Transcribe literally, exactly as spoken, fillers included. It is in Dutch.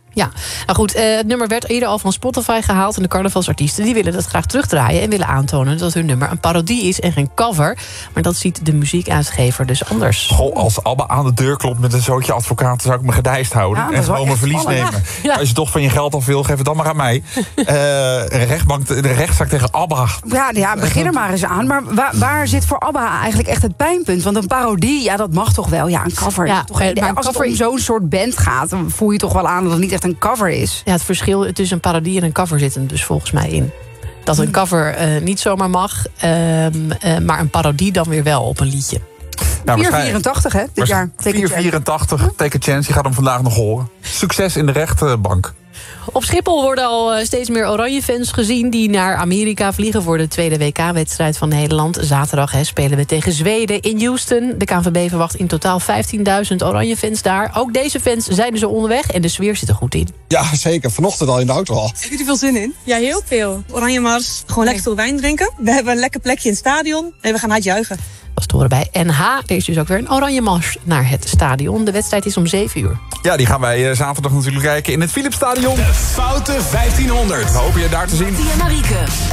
Ja, nou goed, uh, het nummer werd eerder al van Spotify gehaald... en de carnavalsartiesten die willen dat graag terugdraaien... en willen aantonen dat hun nummer een parodie is en geen cover. Maar dat ziet de muziekuitgever dus anders. Goh, als ABBA aan de deur klopt met een zootje advocaten... zou ik me gedijst houden Ja, en gewoon mijn verlies vallen, nemen. ja. Als je toch van je geld af wil, geef het dan maar aan mij. uh, een rechtbank, de rechtszaak tegen ABBA. Ja, ja, begin er maar eens aan. Maar waar, waar zit voor ABBA eigenlijk echt het pijnpunt? Want een parodie, ja, dat mag toch wel. Ja, een cover. Ja, toch, maar een als cover het om zo'n soort band gaat... dan voel je toch wel aan dat het niet echt een cover is. Ja, het verschil tussen een parodie en een cover zit er dus volgens mij in. Dat een cover uh, niet zomaar mag, uh, uh, maar een parodie dan weer wel op een liedje. Nou, vier vierentachtig, hè, dit jaar. vier vierentachtig, take a chance. Je gaat hem vandaag nog horen. Succes in de rechtbank. Op Schiphol worden al steeds meer Oranje-fans gezien... die naar Amerika vliegen voor de tweede W K-wedstrijd van Nederland. Zaterdag hè, spelen we tegen Zweden in Houston. De K N V B verwacht in totaal vijftienduizend Oranje-fans daar. Ook deze fans zijn dus al onderweg en de sfeer zit er goed in. Ja, zeker. Vanochtend al in de auto al. Heb je er veel zin in? Ja, heel veel. Oranje Mars, gewoon lekker veel wijn drinken. We hebben een lekker plekje in het stadion en we gaan hard juichen. Dat is te horen bij N H. Er is dus ook weer een Oranje Mars naar het stadion. De wedstrijd is om zeven uur. Ja, die gaan wij zaterdag natuurlijk kijken in het Philipsstadion. De Foute vijftienhonderd. We hopen je daar te zien. Marieke.